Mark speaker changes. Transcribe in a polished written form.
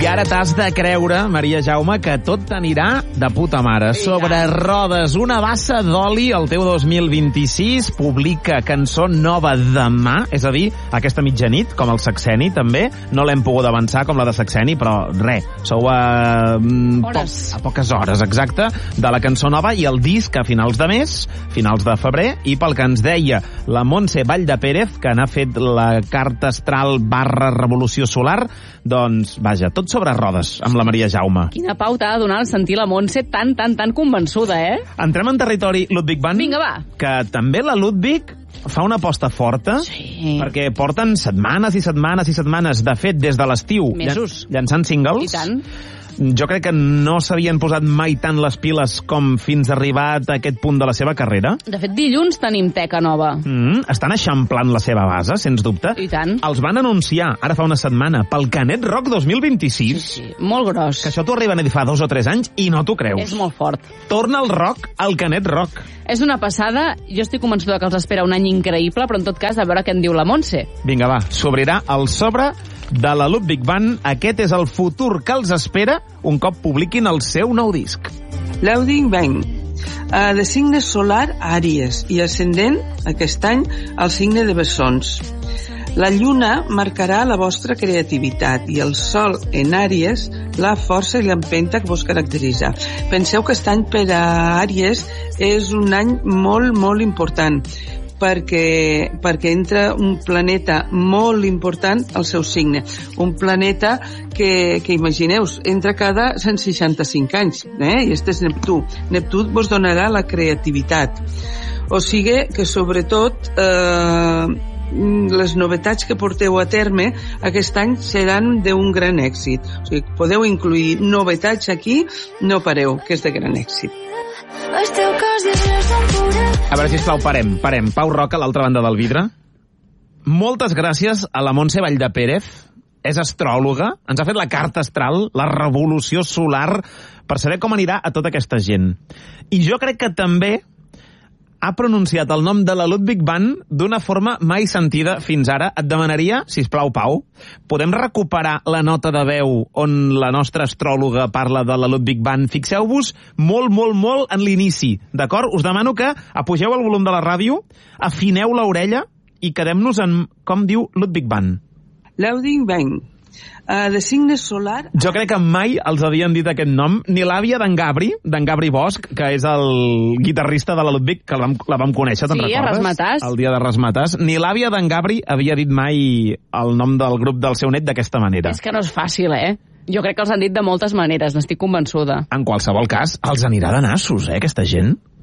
Speaker 1: ara t'has de creure, Maria Jaume, que tot t'anirà de puta mare. Sobre rodes, una bassa d'oli, el teu 2026 publica cançó nova demà, és a dir, aquesta mitjanit, com el Saxeni, també. No l'hem pogut avançar com la de Saxeni, però res, sou a poques hores, exacte, de la cançó nova i el disc a finals de mes, finals de febrer, i pel que ens deia la Montse Valldepérez, que n'ha fet la carta astral / revolució solar, doncs, vaja, tot sobre rodes amb la Maria Jaume.
Speaker 2: Quina pau t'ha de donar el sentir la Montse tan convençuda, eh?
Speaker 1: Entrem en territori Ludwig van.
Speaker 2: Vinga, va.
Speaker 1: Que també la Ludwig fa una aposta forta, perquè porten setmanes i setmanes i setmanes, de fet, des de l'estiu,
Speaker 2: mesos,
Speaker 1: llançant singles.
Speaker 2: I tant.
Speaker 1: Jo crec que no s'havien posat mai tant les piles com fins a arribar a aquest punt de la seva carrera.
Speaker 2: De fet, dilluns tenim teca nova.
Speaker 1: Estan eixamplant la seva base, sens dubte.
Speaker 2: I tant.
Speaker 1: Els van anunciar, ara fa una setmana, pel Canet Rock 2026.
Speaker 2: Sí, molt gros.
Speaker 1: Que això t'ho arriben a dir fa 2 o 3 anys i no t'ho creus.
Speaker 2: És molt fort.
Speaker 1: Torna el rock al Canet Rock.
Speaker 2: És una passada. Jo estic convençuda que els espera un any increïble, però en tot cas, a veure què en diu la Montse.
Speaker 1: Vinga, va, s'obrirà el sobre de la Ludwig van. Aquest és el futur que els espera un cop publiquin el seu nou disc.
Speaker 3: Ludwig van, de signe solar Àries i ascendent aquest any al signe de Bessons. La lluna marcarà la vostra creativitat i el sol en Àries la força i l'empenta que vos caracteritza. Penseu que aquest any per a Àries és un any molt, molt important, perquè entra un planeta molt important al seu signe. Un planeta que imagineu, entra cada 165 anys, i este és Neptú. Neptú vos donarà la creativitat. O sigui que, sobretot, les novetats que porteu a terme aquest any seran d'un gran èxit. O sigui, podeu incluir novetats aquí, no pareu, que és de gran èxit.
Speaker 1: A veure, sisplau, parem. Pau Roca, a l'altra banda del vidre. Moltes gràcies a la Montse Valldepérez. És astròloga, ens ha fet la carta astral, la revolució solar, per saber com anirà a tota aquesta gent. I jo crec que també ha pronunciat el nom de la Ludwig van d'una forma mai sentida fins ara. Et demanaria, sisplau, Pau, podem recuperar la nota de veu on la nostra astròloga parla de la Ludwig van? Fixeu-vos molt, molt, molt en l'inici, d'acord? Us demano que apugeu el volum de la ràdio, afineu l'orella i quedem-nos en com diu Ludwig van.
Speaker 3: Ludwig van, de signe solar...
Speaker 1: Jo crec que mai els havien dit aquest nom, ni l'àvia d'en Gabri Bosch, que és el guitarrista de la Ludwig, que la vam conèixer, te'n recordes?
Speaker 2: Sí, a Rasmatàs.
Speaker 1: El dia de Rasmatàs. Ni l'àvia d'en Gabri havia dit mai el nom del grup del seu net d'aquesta manera.
Speaker 2: És que no és fàcil, Jo crec que els han dit de moltes maneres, n'estic convençuda.
Speaker 1: En qualsevol cas, els anirà de nassos, aquesta gent.